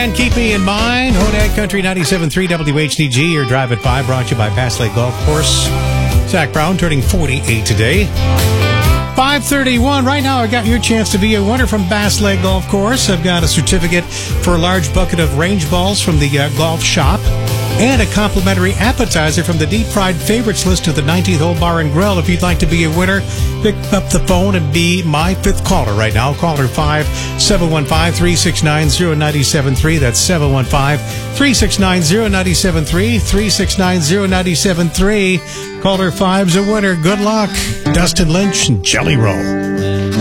And keep me in mind, Hodag Country 97.3 WHDG, your Drive at 5, brought to you by Bass Lake Golf Course. Zach Brown turning 48 today. 5:31. Right now, I got your chance to be a winner from Bass Lake Golf Course. I've got a certificate for a large bucket of range balls from the golf shop and a complimentary appetizer from the deep fried favorites list of the 19th Hole Bar and Grill. If you'd like to be a winner, pick up the phone and be my fifth caller right now. Caller 5-715-369-0973. That's 715-369-0973. 369-0973. Caller 5's a winner. Good luck. Dustin Lynch and Jelly Roll.